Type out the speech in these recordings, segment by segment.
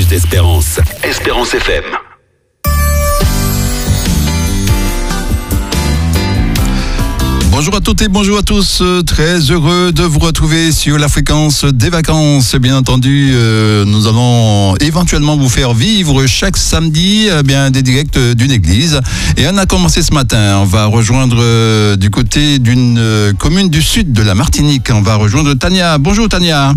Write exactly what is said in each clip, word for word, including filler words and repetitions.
plus d'espérance. Espérance F M. Bonjour à toutes et bonjour à tous, très heureux de vous retrouver sur la fréquence des vacances. Bien entendu, euh, nous allons éventuellement vous faire vivre chaque samedi euh, bien, des directs d'une église. Et on a commencé ce matin, on va rejoindre euh, du côté d'une euh, commune du sud de la Martinique. On va rejoindre Tania. Bonjour Tania.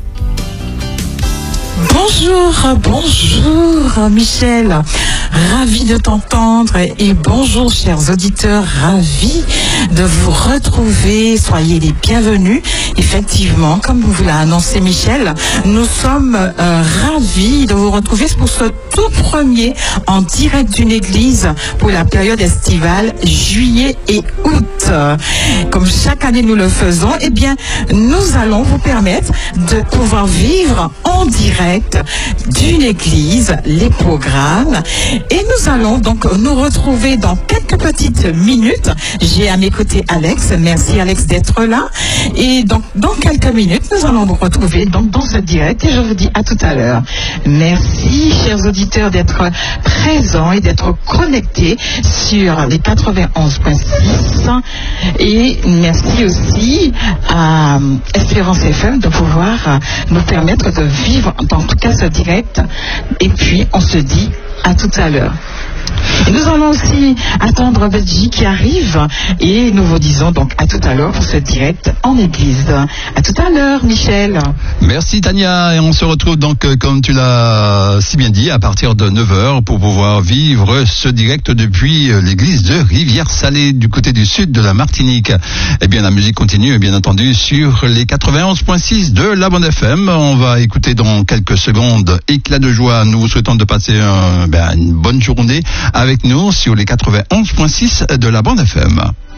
Bonjour, bonjour Michel, ravi de t'entendre et bonjour chers auditeurs, ravi de vous retrouver, soyez les bienvenus. Effectivement, comme vous l'a annoncé Michel, nous sommes euh, ravis de vous retrouver pour ce tout premier en direct d'une église pour la période estivale juillet et août. Comme chaque année nous le faisons, eh bien nous allons vous permettre de pouvoir vivre en direct d'une église, les programmes, et nous allons donc nous retrouver dans quelques petites minutes. J'ai à mes côtés Alex, merci Alex d'être là, et donc dans quelques minutes nous allons nous retrouver donc dans ce direct et je vous dis à tout à l'heure. Merci chers auditeurs d'être présents et d'être connectés sur les quatre-vingt-onze virgule six et merci aussi à Espérance F M de pouvoir nous permettre de vivre en tout cas ce direct et puis on se dit à tout à l'heure. Et nous allons aussi attendre Benji qui arrive et nous vous disons donc à tout à l'heure pour ce direct en église. À tout à l'heure Michel. Merci Tania et on se retrouve donc comme tu l'as si bien dit à partir de neuf heures pour pouvoir vivre ce direct depuis l'église de Rivière-Salée du côté du sud de la Martinique. Eh bien la musique continue bien entendu sur les quatre-vingt-onze virgule six de la Bonne F M. On va écouter dans quelques secondes Éclat de joie. Nous vous souhaitons de passer un, ben, une bonne journée avec nous sur les quatre-vingt-onze virgule six de la Bande F M.